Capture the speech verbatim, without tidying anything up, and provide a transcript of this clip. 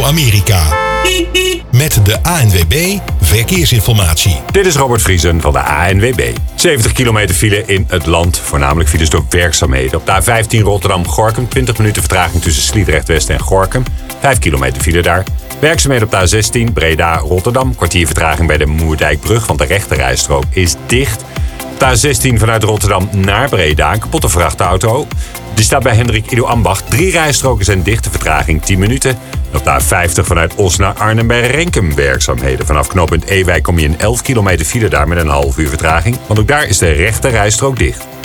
Radio Amerika. Met de A N W B Verkeersinformatie. Dit is Robert Vriesen van de A N W B. zeventig kilometer file in het land, voornamelijk files door werkzaamheden. Op de A vijftien Rotterdam-Gorkum, twintig minuten vertraging tussen Sliedrecht-West en Gorkum. vijf kilometer file daar. Werkzaamheden op de A zestien Breda-Rotterdam. Kwartier vertraging bij de Moerdijkbrug, want de rechterrijstrook is dicht. Op de A zestien vanuit Rotterdam naar Breda, een kapotte vrachtauto. Die staat bij Hendrik Ido Ambacht. Drie rijstroken zijn dicht, de vertraging tien minuten. En op de A vijftig vanuit Os naar Arnhem bij Renkum werkzaamheden. Vanaf knooppunt Ewijk kom je in elf kilometer file daar met een half uur vertraging. Want ook daar is de rechte rijstrook dicht.